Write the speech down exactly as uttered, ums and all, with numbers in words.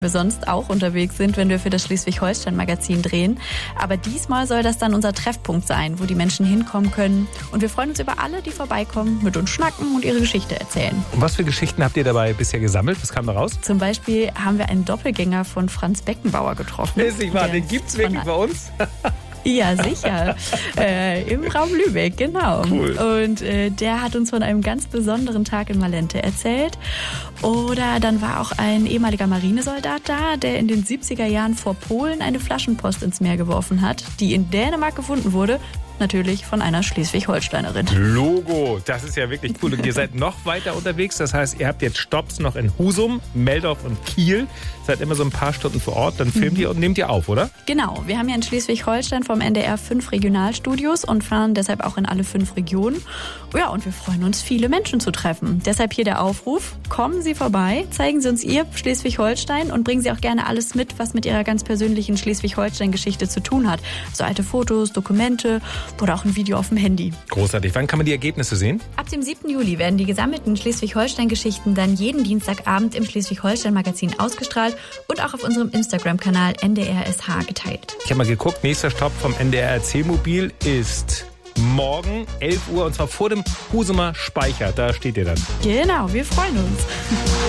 wir sonst auch unterwegs sind, wenn wir für das Schleswig-Holstein-Magazin drehen. Aber diesmal soll das dann unser Treffpunkt sein, wo die Menschen hinkommen können. Und wir freuen uns über alle, die vorbeikommen, mit uns schnacken und ihre Geschichte erzählen. Und was für Geschichten habt ihr dabei bisher gesammelt? Was kam da raus? Zum Beispiel haben wir einen Doppelgänger von Franz Beckenbauer getroffen. Ist nicht wahr, den gibt's wirklich bei uns? Ja, sicher. äh, Im Raum Lübeck, genau. Cool. Und äh, der hat uns von einem ganz besonderen Tag in Malente erzählt. Oder dann war auch ein ehemaliger Marinesoldat da, der in den siebziger Jahren vor Polen eine Flaschenpost ins Meer geworfen hat, die in Dänemark gefunden wurde. Natürlich von einer Schleswig-Holsteinerin. Logo, das ist ja wirklich cool. Und ihr seid noch weiter unterwegs. Das heißt, ihr habt jetzt Stopps noch in Husum, Meldorf und Kiel. Seid immer so ein paar Stunden vor Ort. Dann filmt ihr und nehmt ihr auf, oder? Genau. Wir haben ja in Schleswig-Holstein vom N D R fünf Regionalstudios und fahren deshalb auch in alle fünf Regionen. Ja, und wir freuen uns, viele Menschen zu treffen. Deshalb hier der Aufruf. Kommen Sie vorbei, zeigen Sie uns Ihr Schleswig-Holstein und bringen Sie auch gerne alles mit, was mit Ihrer ganz persönlichen Schleswig-Holstein-Geschichte zu tun hat. So alte Fotos, Dokumente oder auch ein Video auf dem Handy. Großartig. Wann kann man die Ergebnisse sehen? Ab dem siebten Juli werden die gesammelten Schleswig-Holstein-Geschichten dann jeden Dienstagabend im Schleswig-Holstein-Magazin ausgestrahlt und auch auf unserem Instagram-Kanal N D R S H geteilt. Ich habe mal geguckt, nächster Stopp vom N D R Erzählmobil ist morgen elf Uhr und zwar vor dem Husumer Speicher. Da steht ihr dann. Genau, wir freuen uns.